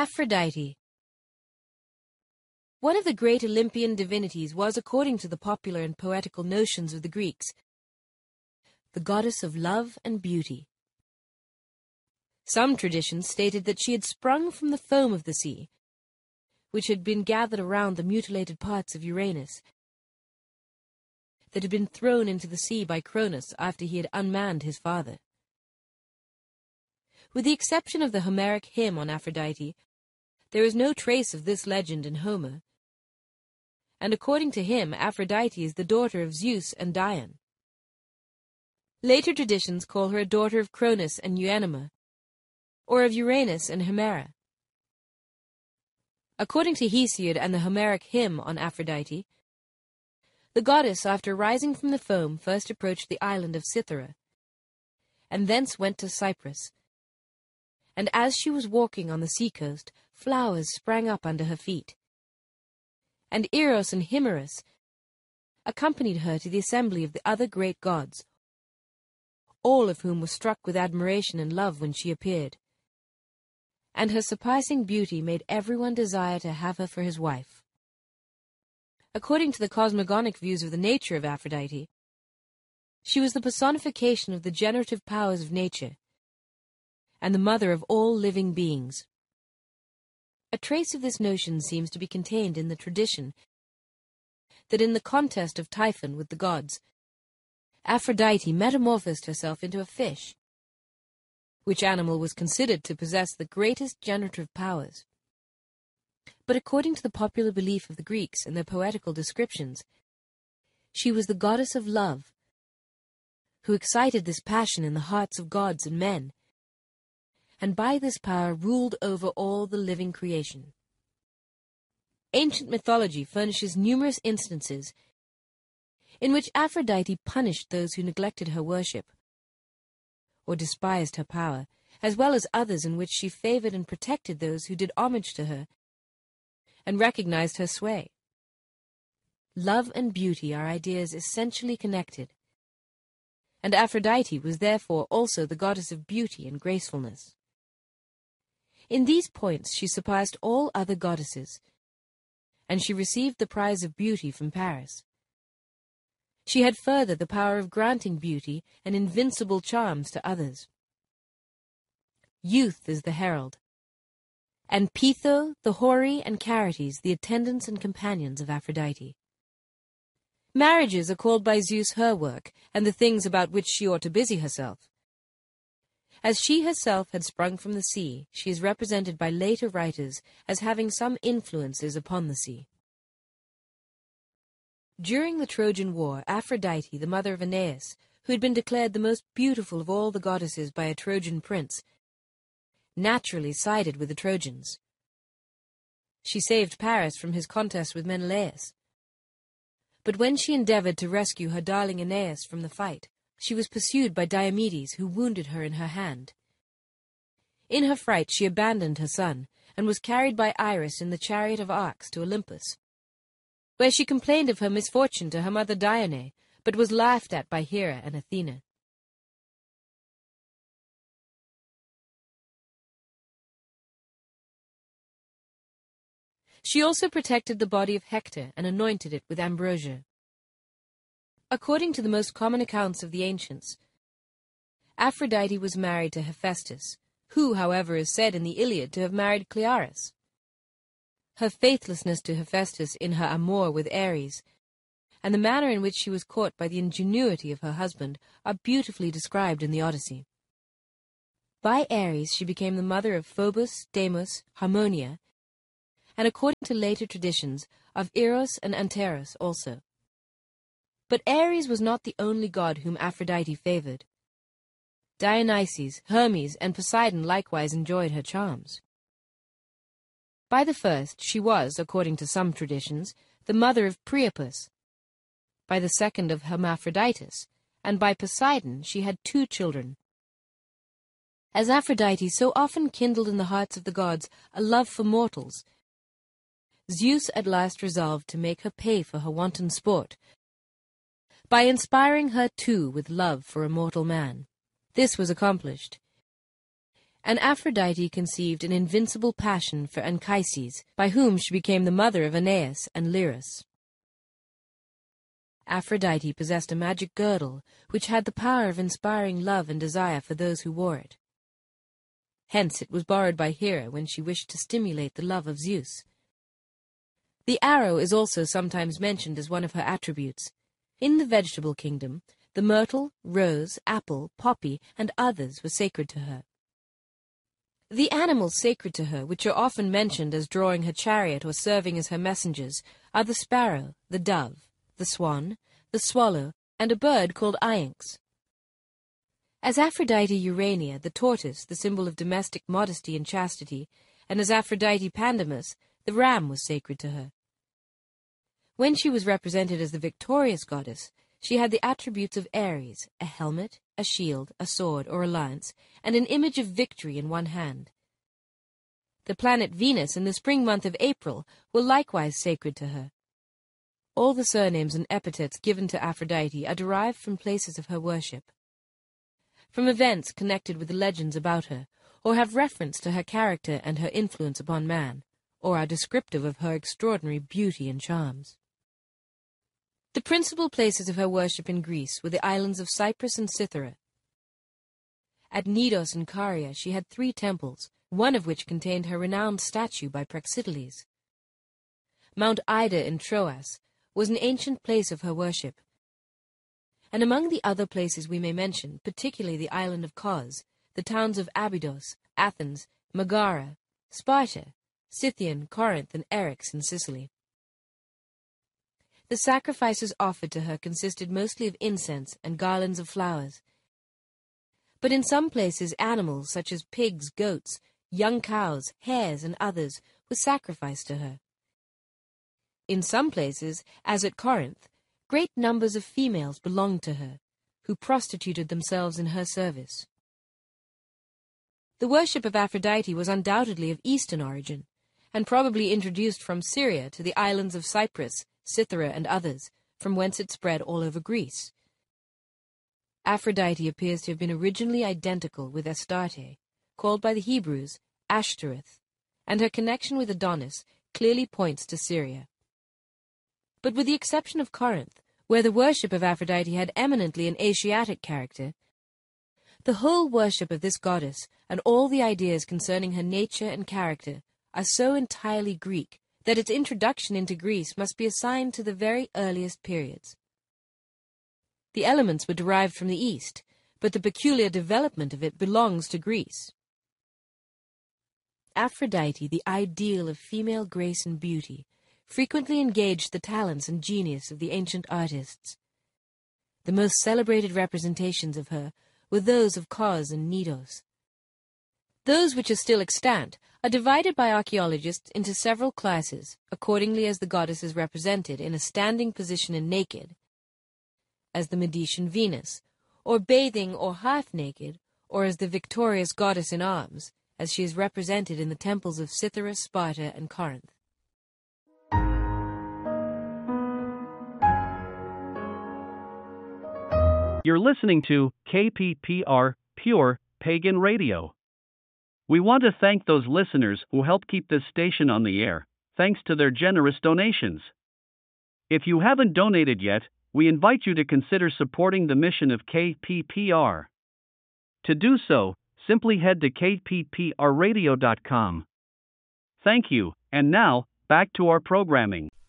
Aphrodite. One of the great Olympian divinities was, according to the popular and poetical notions of the Greeks, the goddess of love and beauty. Some traditions stated that she had sprung from the foam of the sea, which had been gathered around the mutilated parts of Uranus, that had been thrown into the sea by Cronus after he had unmanned his father. With the exception of the Homeric hymn on Aphrodite, there is no trace of this legend in Homer, and according to him, Aphrodite is the daughter of Zeus and Dione. Later traditions call her a daughter of Cronus and Euanima, or of Uranus and Hemera. According to Hesiod and the Homeric hymn on Aphrodite, the goddess, after rising from the foam, first approached the island of Cythera, and thence went to Cyprus. And as she was walking on the sea-coast, flowers sprang up under her feet. And Eros and Himerus accompanied her to the assembly of the other great gods, all of whom were struck with admiration and love when she appeared. And her surpassing beauty made everyone desire to have her for his wife. According to the cosmogonic views of the nature of Aphrodite, she was the personification of the generative powers of nature, and the mother of all living beings. A trace of this notion seems to be contained in the tradition that in the contest of Typhon with the gods, Aphrodite metamorphosed herself into a fish, which animal was considered to possess the greatest generative powers. But according to the popular belief of the Greeks and their poetical descriptions, she was the goddess of love, who excited this passion in the hearts of gods and men, and by this power ruled over all the living creation. Ancient mythology furnishes numerous instances in which Aphrodite punished those who neglected her worship or despised her power, as well as others in which she favored and protected those who did homage to her and recognized her sway. Love and beauty are ideas essentially connected, and Aphrodite was therefore also the goddess of beauty and gracefulness. In these points she surpassed all other goddesses, and she received the prize of beauty from Paris. She had further the power of granting beauty and invincible charms to others. Youth is the herald, and Pytho, the Houri, and Charites the attendants and companions of Aphrodite. Marriages are called by Zeus her work, and the things about which she ought to busy herself. As she herself had sprung from the sea, she is represented by later writers as having some influences upon the sea. During the Trojan War, Aphrodite, the mother of Aeneas, who had been declared the most beautiful of all the goddesses by a Trojan prince, naturally sided with the Trojans. She saved Paris from his contest with Menelaus. But when she endeavored to rescue her darling Aeneas from the fight, she was pursued by Diomedes, who wounded her in her hand. In her fright she abandoned her son, and was carried by Iris in the chariot of Arx to Olympus, where she complained of her misfortune to her mother Dione, but was laughed at by Hera and Athena. She also protected the body of Hector and anointed it with ambrosia. According to the most common accounts of the ancients, Aphrodite was married to Hephaestus, who, however, is said in the Iliad to have married Clearus. Her faithlessness to Hephaestus in her amour with Ares, and the manner in which she was caught by the ingenuity of her husband, are beautifully described in the Odyssey. By Ares she became the mother of Phobos, Deimos, Harmonia, and according to later traditions, of Eros and Antares also. But Ares was not the only god whom Aphrodite favored. Dionysus, Hermes, and Poseidon likewise enjoyed her charms. By the first she was, according to some traditions, the mother of Priapus, by the second of Hermaphroditus, and by Poseidon she had 2 children. As Aphrodite so often kindled in the hearts of the gods a love for mortals, Zeus at last resolved to make her pay for her wanton sport, by inspiring her too with love for a mortal man. This was accomplished, and Aphrodite conceived an invincible passion for Anchises, by whom she became the mother of Aeneas and Lyrus. Aphrodite possessed a magic girdle, which had the power of inspiring love and desire for those who wore it. Hence it was borrowed by Hera when she wished to stimulate the love of Zeus. The arrow is also sometimes mentioned as one of her attributes. In the vegetable kingdom, the myrtle, rose, apple, poppy, and others were sacred to her. The animals sacred to her, which are often mentioned as drawing her chariot or serving as her messengers, are the sparrow, the dove, the swan, the swallow, and a bird called Iynx. As Aphrodite Urania, the tortoise, the symbol of domestic modesty and chastity, and as Aphrodite Pandemus, the ram was sacred to her. When she was represented as the victorious goddess, she had the attributes of Ares, a helmet, a shield, a sword, or a lance, and an image of victory in one hand. The planet Venus in the spring month of April were likewise sacred to her. All the surnames and epithets given to Aphrodite are derived from places of her worship, from events connected with the legends about her, or have reference to her character and her influence upon man, or are descriptive of her extraordinary beauty and charms. The principal places of her worship in Greece were the islands of Cyprus and Cythera. At Knidos and Caria she had 3 temples, one of which contained her renowned statue by Praxiteles. Mount Ida in Troas was an ancient place of her worship, and among the other places we may mention, particularly the island of Kos, the towns of Abydos, Athens, Megara, Sparta, Scythian, Corinth, and Eryx in Sicily. The sacrifices offered to her consisted mostly of incense and garlands of flowers, but in some places animals such as pigs, goats, young cows, hares, and others were sacrificed to her. In some places, as at Corinth, great numbers of females belonged to her, who prostituted themselves in her service. The worship of Aphrodite was undoubtedly of Eastern origin, and probably introduced from Syria to the islands of Cyprus, Cythera, and others, from whence it spread all over Greece. Aphrodite appears to have been originally identical with Astarte, called by the Hebrews Ashtoreth, and her connection with Adonis clearly points to Syria. But with the exception of Corinth, where the worship of Aphrodite had eminently an Asiatic character, the whole worship of this goddess and all the ideas concerning her nature and character are so entirely Greek that its introduction into Greece must be assigned to the very earliest periods. The elements were derived from the East, but the peculiar development of it belongs to Greece. Aphrodite, the ideal of female grace and beauty, frequently engaged the talents and genius of the ancient artists. The most celebrated representations of her were those of Kos and Knidos. Those which are still extant are divided by archaeologists into several classes, accordingly as the goddess is represented in a standing position and naked, as the Medicean Venus, or bathing or half-naked, or as the victorious goddess in arms, as she is represented in the temples of Cythera, Sparta, and Corinth. You're listening to KPPR, Pure Pagan Radio. We want to thank those listeners who help keep this station on the air, thanks to their generous donations. If you haven't donated yet, we invite you to consider supporting the mission of KPPR. To do so, simply head to kpprradio.com. Thank you, and now, back to our programming.